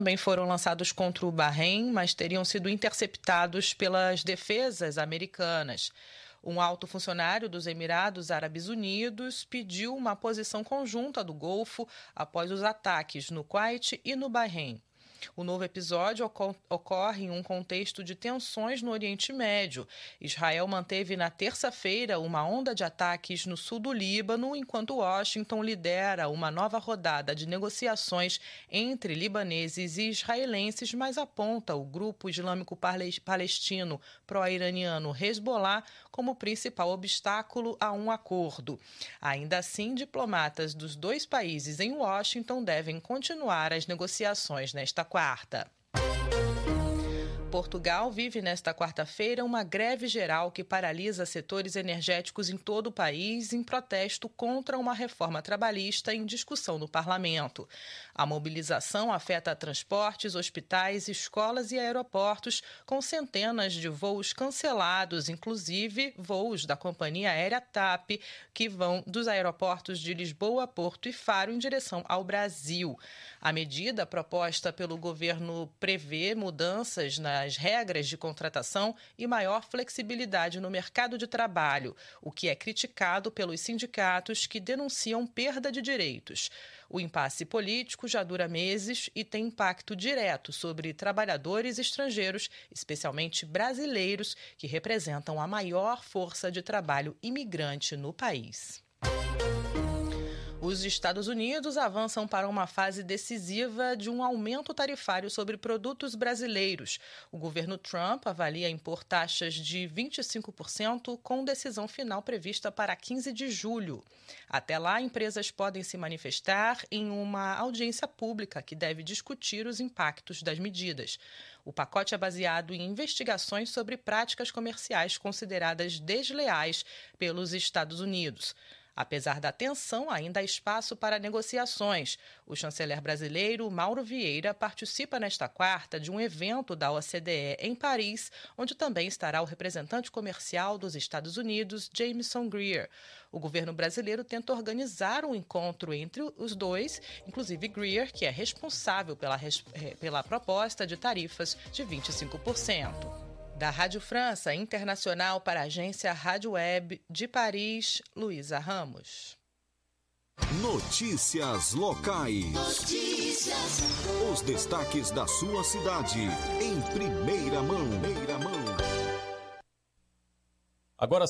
também foram lançados contra o Bahrein, mas teriam sido interceptados pelas defesas americanas. Um alto funcionário dos Emirados Árabes Unidos pediu uma posição conjunta do Golfo após os ataques no Kuwait e no Bahrein. O novo episódio ocorre em um contexto de tensões no Oriente Médio. Israel manteve na terça-feira uma onda de ataques no sul do Líbano, enquanto Washington lidera uma nova rodada de negociações entre libaneses e israelenses, mas aponta o grupo islâmico palestino pró-iraniano Hezbollah como principal obstáculo a um acordo. Ainda assim, diplomatas dos dois países em Washington devem continuar as negociações nesta quarta. Portugal vive nesta quarta-feira uma greve geral que paralisa setores energéticos em todo o país em protesto contra uma reforma trabalhista em discussão no parlamento. A mobilização afeta transportes, hospitais, escolas e aeroportos, com centenas de voos cancelados, inclusive voos da companhia aérea TAP, que vão dos aeroportos de Lisboa, Porto e Faro em direção ao Brasil. A medida proposta pelo governo prevê mudanças nas regras de contratação e maior flexibilidade no mercado de trabalho, o que é criticado pelos sindicatos que denunciam perda de direitos. O impasse político já dura meses e tem impacto direto sobre trabalhadores estrangeiros, especialmente brasileiros, que representam a maior força de trabalho imigrante no país. Os Estados Unidos avançam para uma fase decisiva de um aumento tarifário sobre produtos brasileiros. O governo Trump avalia impor taxas de 25% com decisão final prevista para 15 de julho. Até lá, empresas podem se manifestar em uma audiência pública que deve discutir os impactos das medidas. O pacote é baseado em investigações sobre práticas comerciais consideradas desleais pelos Estados Unidos. Apesar da tensão, ainda há espaço para negociações. O chanceler brasileiro Mauro Vieira participa nesta quarta de um evento da OCDE em Paris, onde também estará o representante comercial dos Estados Unidos, Jamieson Greer. O governo brasileiro tenta organizar um encontro entre os dois, inclusive Greer, que é responsável pela proposta de tarifas de 25%. Da Rádio França Internacional para a agência Rádio Web de Paris, Luísa Ramos. Notícias locais. Notícias. Os destaques da sua cidade em primeira mão. Agora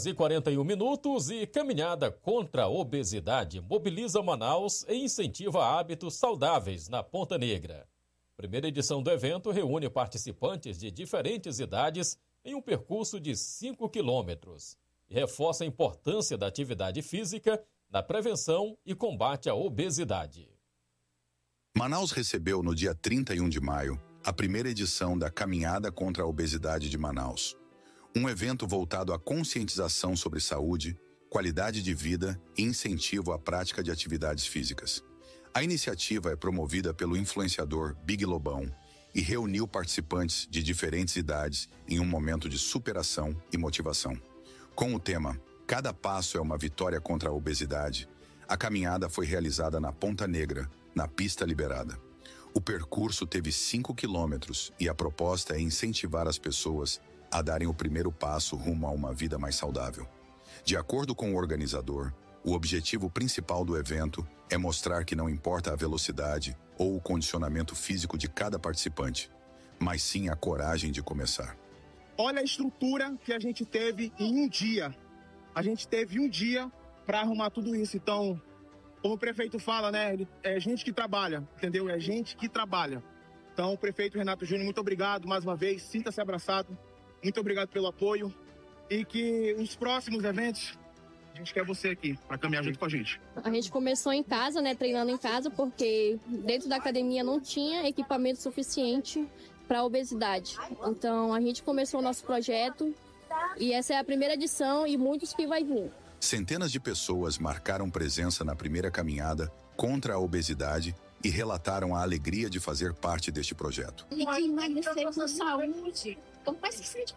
7h41 e caminhada contra a obesidade mobiliza Manaus e incentiva hábitos saudáveis na Ponta Negra. A primeira edição do evento reúne participantes de diferentes idades em um percurso de 5 quilômetros e reforça a importância da atividade física na prevenção e combate à obesidade. Manaus recebeu no dia 31 de maio a primeira edição da Caminhada contra a Obesidade de Manaus, um evento voltado à conscientização sobre saúde, qualidade de vida e incentivo à prática de atividades físicas. A iniciativa é promovida pelo influenciador Big Lobão e reuniu participantes de diferentes idades em um momento de superação e motivação. Com o tema Cada Passo é uma Vitória contra a Obesidade, a caminhada foi realizada na Ponta Negra, na pista liberada. O percurso teve 5 quilômetros e a proposta é incentivar as pessoas a darem o primeiro passo rumo a uma vida mais saudável. De acordo com o organizador, o objetivo principal do evento é mostrar que não importa a velocidade ou o condicionamento físico de cada participante, mas sim a coragem de começar. Olha a estrutura que a gente teve em um dia. A gente teve um dia para arrumar tudo isso. Então, como o prefeito fala, né? É gente que trabalha, entendeu? É gente que trabalha. Então, o prefeito Renato Júnior, muito obrigado mais uma vez. Sinta-se abraçado. Muito obrigado pelo apoio. E que os próximos eventos, a gente quer você aqui para caminhar junto com a gente. A gente começou em casa, né? Treinando em casa, porque dentro da academia não tinha equipamento suficiente para obesidade. Então, a gente começou o nosso projeto e essa é a primeira edição e muitos que vai vir. Centenas de pessoas marcaram presença na primeira caminhada contra a obesidade e relataram a alegria de fazer parte deste projeto. E de emagrecer com saúde, mas se sente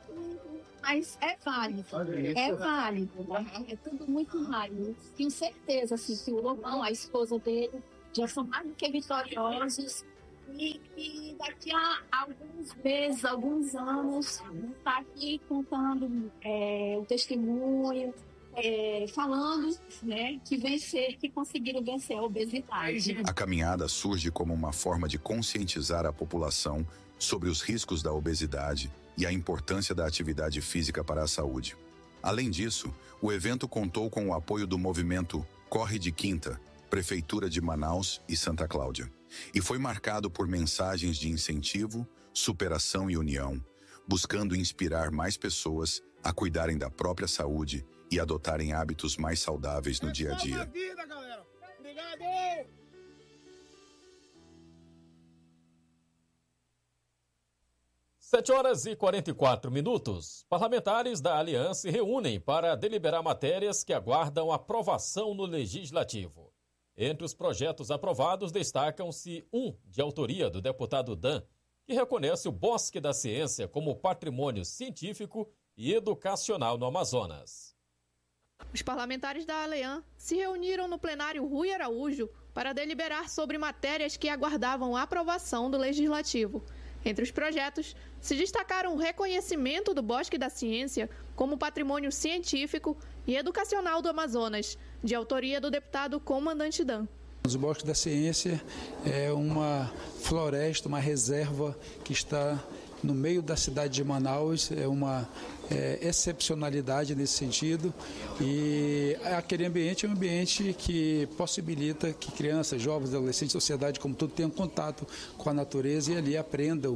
mas é válido, é tudo muito válido. Tenho certeza assim, que o Lobão, a esposa dele, já são mais do que vitoriosos e que daqui a alguns meses, alguns anos, vou estar aqui contando o testemunho, falando, né, que conseguiram vencer a obesidade. A caminhada surge como uma forma de conscientizar a população sobre os riscos da obesidade e a importância da atividade física para a saúde. Além disso, o evento contou com o apoio do movimento Corre de Quinta, Prefeitura de Manaus e Santa Cláudia, e foi marcado por mensagens de incentivo, superação e união, buscando inspirar mais pessoas a cuidarem da própria saúde e adotarem hábitos mais saudáveis no dia a dia. Vida, galera. Obrigado! 7h44. Parlamentares da Aliança se reúnem para deliberar matérias que aguardam aprovação no Legislativo. Entre os projetos aprovados destacam-se um de autoria do deputado Dan, que reconhece o Bosque da Ciência como patrimônio científico e educacional no Amazonas. Os parlamentares da ALEAN se reuniram no plenário Rui Araújo para deliberar sobre matérias que aguardavam a aprovação do Legislativo. Entre os projetos, se destacaram o reconhecimento do Bosque da Ciência como patrimônio científico e educacional do Amazonas, de autoria do deputado Comandante Dan. O Bosque da Ciência é uma floresta, uma reserva que está no meio da cidade de Manaus, é uma excepcionalidade nesse sentido, e aquele ambiente é um ambiente que possibilita que crianças, jovens, adolescentes, sociedade como todo tenham contato com a natureza e ali aprendam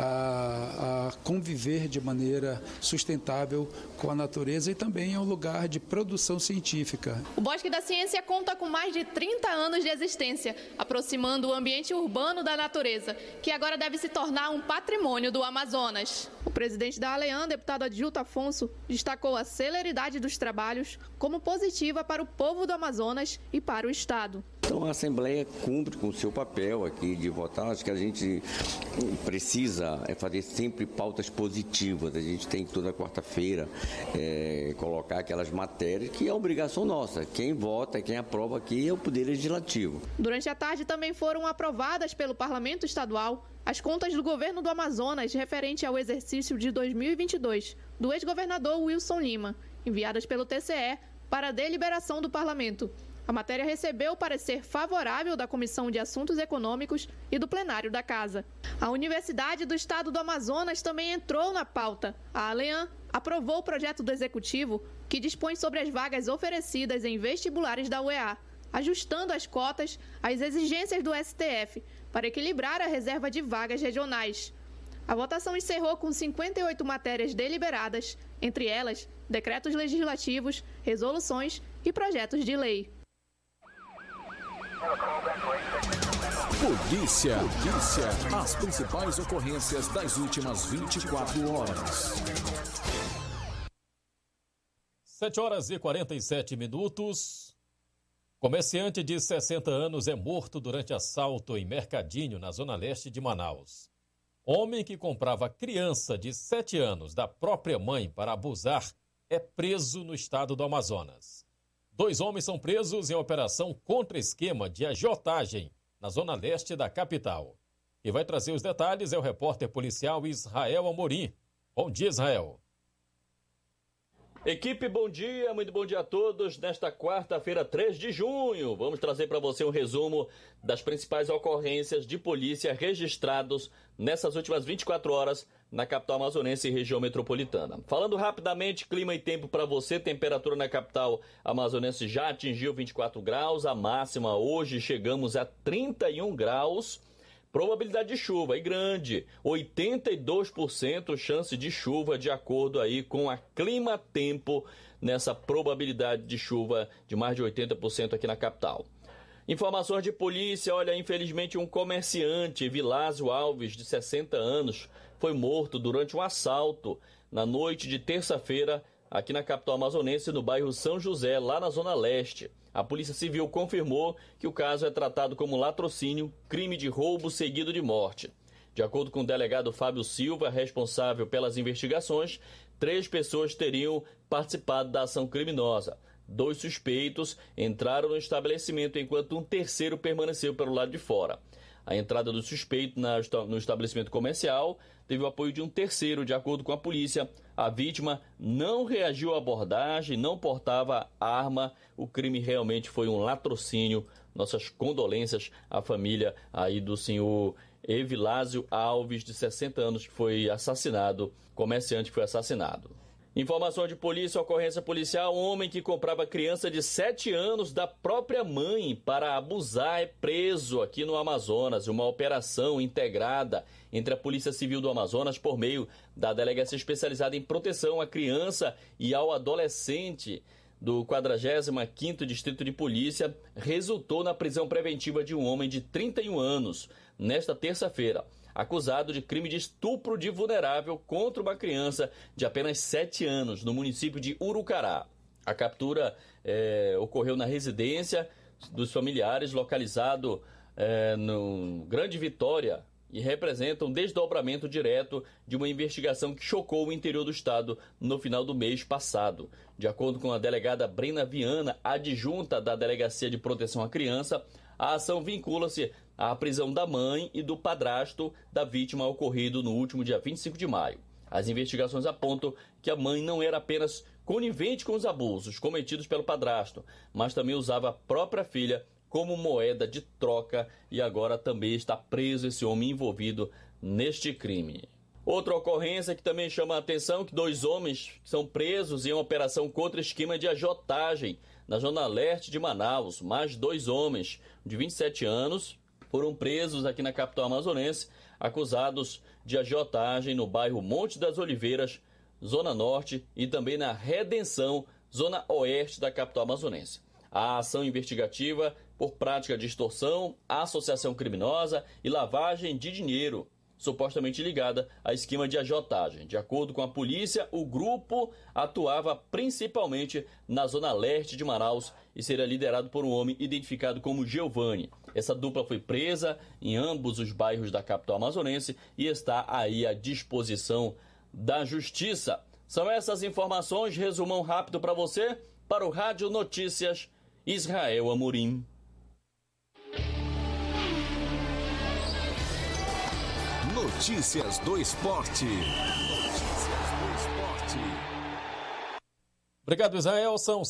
a conviver de maneira sustentável com a natureza, e também é um lugar de produção científica. O Bosque da Ciência conta com mais de 30 anos de existência, aproximando o ambiente urbano da natureza, que agora deve se tornar um patrimônio do Amazonas. O presidente da ALEAN, deputado Adilto Afonso, destacou a celeridade dos trabalhos como positiva para o povo do Amazonas e para o Estado. Então a Assembleia cumpre com o seu papel aqui de votar. Acho que a gente precisa fazer sempre pautas positivas. A gente tem que toda quarta-feira colocar aquelas matérias que é obrigação nossa. Quem vota, quem aprova aqui é o Poder Legislativo. Durante a tarde também foram aprovadas pelo Parlamento Estadual as contas do governo do Amazonas referente ao exercício de 2022 do ex-governador Wilson Lima, enviadas pelo TCE para a deliberação do Parlamento. A matéria recebeu o parecer favorável da Comissão de Assuntos Econômicos e do plenário da Casa. A Universidade do Estado do Amazonas também entrou na pauta. A ALEAN aprovou o projeto do Executivo que dispõe sobre as vagas oferecidas em vestibulares da UEA, ajustando as cotas às exigências do STF para equilibrar a reserva de vagas regionais. A votação encerrou com 58 matérias deliberadas, entre elas decretos legislativos, resoluções e projetos de lei. Polícia. As principais ocorrências das últimas 24 horas. 7h47. Comerciante de 60 anos é morto durante assalto em Mercadinho, na zona leste de Manaus. Homem que comprava criança de 7 anos da própria mãe para abusar é preso no estado do Amazonas. 2 homens são presos em operação contra esquema de agiotagem na zona leste da capital. Quem vai trazer os detalhes é o repórter policial Israel Amorim. Bom dia, Israel. Equipe, bom dia, muito bom dia a todos. Nesta quarta-feira, 3 de junho, vamos trazer para você um resumo das principais ocorrências de polícia registrados nessas últimas 24 horas na capital amazonense e região metropolitana. Falando rapidamente, clima e tempo para você, temperatura na capital amazonense já atingiu 24 graus, a máxima hoje chegamos a 31 graus. Probabilidade de chuva aí grande, 82% chance de chuva, de acordo aí com a Clima Tempo, nessa probabilidade de chuva de mais de 80% aqui na capital. Informações de polícia, olha, infelizmente um comerciante, Vilásio Alves, de 60 anos, foi morto durante um assalto na noite de terça-feira aqui na capital amazonense, no bairro São José, lá na Zona Leste. A Polícia Civil confirmou que o caso é tratado como latrocínio, crime de roubo seguido de morte. De acordo com o delegado Fábio Silva, responsável pelas investigações, 3 pessoas teriam participado da ação criminosa. 2 suspeitos entraram no estabelecimento enquanto um terceiro permaneceu pelo lado de fora. A entrada do suspeito no estabelecimento comercial teve o apoio de um terceiro. De acordo com a polícia, a vítima não reagiu à abordagem, não portava arma. O crime realmente foi um latrocínio. Nossas condolências à família aí do senhor Evilásio Alves, de 60 anos, que foi assassinado, comerciante que foi assassinado. Informação de polícia, ocorrência policial: um homem que comprava criança de 7 anos da própria mãe para abusar é preso aqui no Amazonas. Uma operação integrada entre a Polícia Civil do Amazonas por meio da Delegacia Especializada em Proteção à Criança e ao Adolescente do 45º Distrito de Polícia resultou na prisão preventiva de um homem de 31 anos nesta terça-feira, acusado de crime de estupro de vulnerável contra uma criança de apenas 7 anos no município de Urucará. A captura ocorreu na residência dos familiares, localizado no Grande Vitória, e representa um desdobramento direto de uma investigação que chocou o interior do estado no final do mês passado. De acordo com a delegada Brena Viana, adjunta da Delegacia de Proteção à Criança, a ação vincula-se à prisão da mãe e do padrasto da vítima, ocorrido no último dia 25 de maio. As investigações apontam que a mãe não era apenas conivente com os abusos cometidos pelo padrasto, mas também usava a própria filha como moeda de troca, e agora também está preso esse homem envolvido neste crime. Outra ocorrência que também chama a atenção, que 2 homens são presos em uma operação contra esquema de agiotagem na zona leste de Manaus. Mais 2 homens de 27 anos foram presos aqui na capital amazonense, acusados de agiotagem no bairro Monte das Oliveiras, zona norte, e também na Redenção, zona oeste da capital amazonense. A ação investigativa por prática de extorsão, associação criminosa e lavagem de dinheiro, supostamente ligada a esquema de agiotagem. De acordo com a polícia, o grupo atuava principalmente na zona leste de Manaus e seria liderado por um homem identificado como Giovanni. Essa dupla foi presa em ambos os bairros da capital amazonense e está aí à disposição da justiça. São essas informações, resumão rápido para você, para o Rádio Notícias Israel Amorim. Notícias do Esporte. Obrigado, Israel. São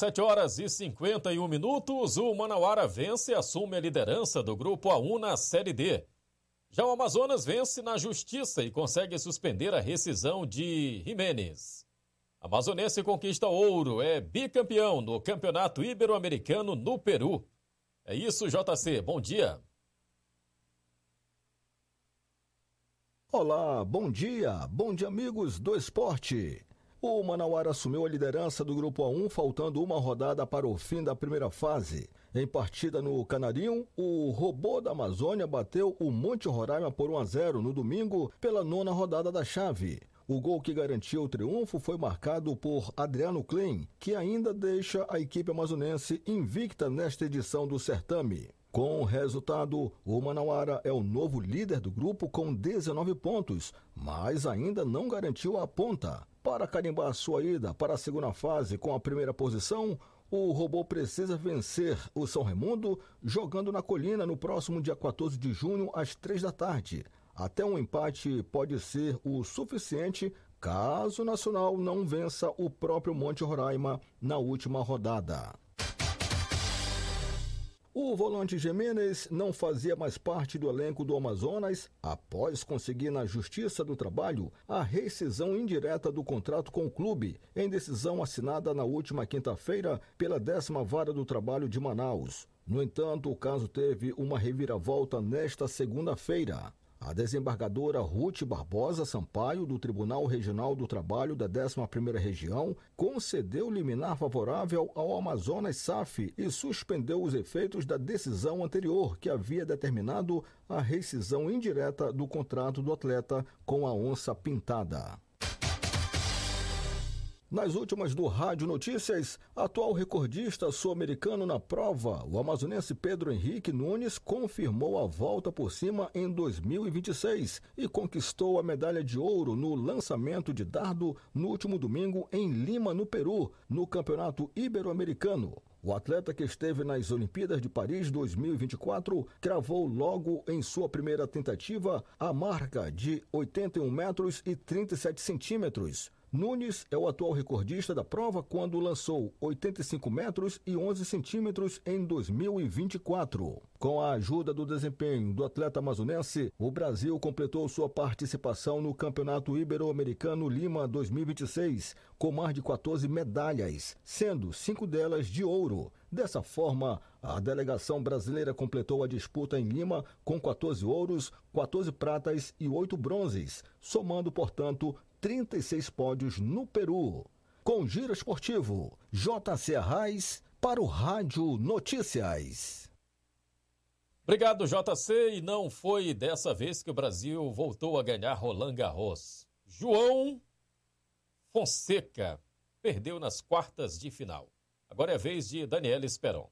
7h51. O Manauara vence e assume a liderança do Grupo A1 na Série D. Já o Amazonas vence na Justiça e consegue suspender a rescisão de Jimenez. Amazonense conquista ouro, é bicampeão no Campeonato Ibero-Americano no Peru. É isso, JC. Bom dia. Olá, bom dia amigos do esporte. O Manauara assumiu a liderança do Grupo A1, faltando uma rodada para o fim da primeira fase. Em partida no Canarinho, o Robô da Amazônia bateu o Monte Roraima por 1-0 no domingo pela 9ª rodada da chave. O gol que garantiu o triunfo foi marcado por Adriano Klein, que ainda deixa a equipe amazonense invicta nesta edição do certame. Com o resultado, o Manauara é o novo líder do grupo com 19 pontos, mas ainda não garantiu a ponta. Para carimbar sua ida para a segunda fase com a primeira posição, o Robô precisa vencer o São Raimundo jogando na Colina no próximo dia 14 de junho às 3 da tarde. Até um empate pode ser o suficiente caso o Nacional não vença o próprio Monte Roraima na última rodada. O volante Jimenez não fazia mais parte do elenco do Amazonas após conseguir na Justiça do Trabalho a rescisão indireta do contrato com o clube, em decisão assinada na última quinta-feira pela 10ª Vara do Trabalho de Manaus. No entanto, o caso teve uma reviravolta nesta segunda-feira. A desembargadora Ruth Barbosa Sampaio, do Tribunal Regional do Trabalho da 11ª Região, concedeu liminar favorável ao Amazonas SAF e suspendeu os efeitos da decisão anterior, que havia determinado a rescisão indireta do contrato do atleta com a onça pintada. Nas últimas do Rádio Notícias, atual recordista sul-americano na prova, o amazonense Pedro Henrique Nunes confirmou a volta por cima em 2026 e conquistou a medalha de ouro no lançamento de dardo no último domingo em Lima, no Peru, no Campeonato Ibero-Americano. O atleta que esteve nas Olimpíadas de Paris 2024 cravou logo em sua primeira tentativa a marca de 81 metros e 37 centímetros. Nunes é o atual recordista da prova quando lançou 85 metros e 11 centímetros em 2024. Com a ajuda do desempenho do atleta amazonense, o Brasil completou sua participação no Campeonato Ibero-Americano Lima 2026, com mais de 14 medalhas, sendo 5 delas de ouro. Dessa forma, a delegação brasileira completou a disputa em Lima com 14 ouros, 14 pratas e 8 bronzes, somando, portanto, 36 pódios no Peru. Com Giro Esportivo, JC Arraes para o Rádio Notícias. Obrigado, JC. E não foi dessa vez que o Brasil voltou a ganhar Roland Garros. João Fonseca perdeu nas quartas de final. Agora é a vez de Daniela Esperon.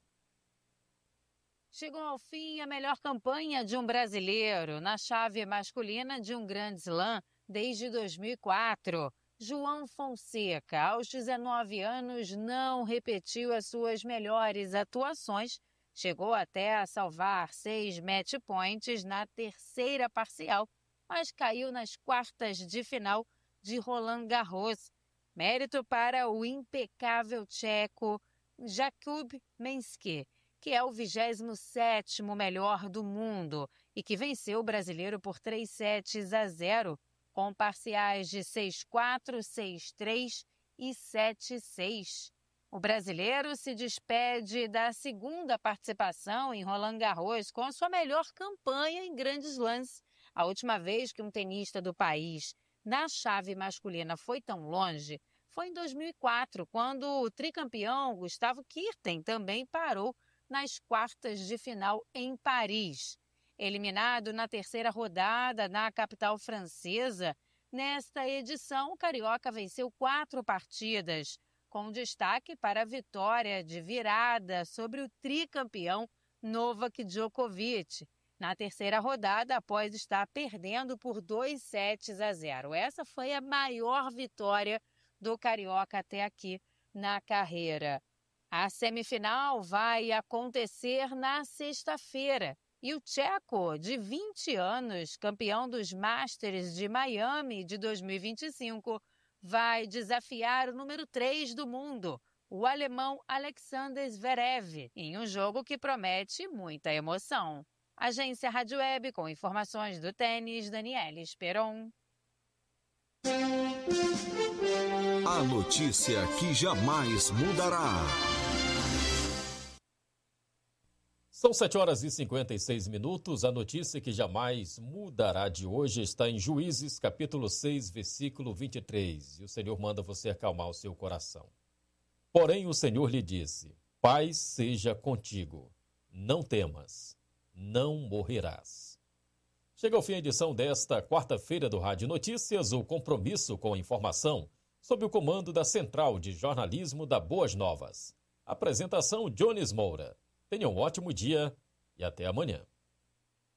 Chegou ao fim a melhor campanha de um brasileiro na chave masculina de um Grand Slam desde 2004. João Fonseca, aos 19 anos, não repetiu as suas melhores atuações. Chegou até a salvar 6 match points na terceira parcial, mas caiu nas quartas de final de Roland Garros. Mérito para o impecável tcheco Jakub Mensky, que é o 27º melhor do mundo e que venceu o brasileiro por 3-0, com parciais de 6-4, 6-3 e 7-6. O brasileiro se despede da segunda participação em Roland Garros com a sua melhor campanha em grandes slams. A última vez que um tenista do país na chave masculina foi tão longe foi em 2004, quando o tricampeão Gustavo Kuerten também parou nas quartas de final em Paris. Eliminado na terceira rodada na capital francesa, nesta edição o carioca venceu 4 partidas, com destaque para a vitória de virada sobre o tricampeão Novak Djokovic, na terceira rodada após estar perdendo por 2-0. Essa foi a maior vitória do carioca até aqui na carreira. A semifinal vai acontecer na sexta-feira e o tcheco, de 20 anos, campeão dos Masters de Miami de 2025, vai desafiar o número 3 do mundo, o alemão Alexander Zverev, em um jogo que promete muita emoção. Agência Rádio Web, com informações do tênis, Daniela Esperon. A notícia que jamais mudará. São 7h56. A notícia que jamais mudará de hoje está em Juízes, capítulo 6, versículo 23. E o Senhor manda você acalmar o seu coração. Porém o Senhor lhe disse: paz seja contigo, não temas, não morrerás. Chega ao fim a edição desta quarta-feira do Rádio Notícias, o compromisso com a informação, sob o comando da Central de Jornalismo da Boas Novas. Apresentação Jones Moura. Tenha um ótimo dia e até amanhã.